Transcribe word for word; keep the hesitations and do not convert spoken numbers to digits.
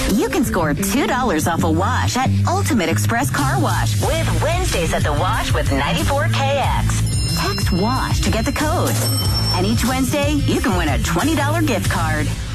You can score two dollars off a wash at Ultimate Express Car Wash with Wednesdays at the Wash with ninety-four K X. Text WASH to get the code. And each Wednesday, you can win a twenty dollars gift card.